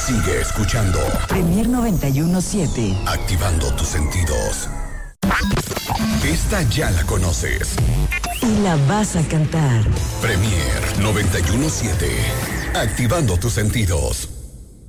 Sigue escuchando Premier 91.7. Activando tus sentidos. Esta ya la conoces. Y la vas a cantar. Premier 91.7. Activando tus sentidos.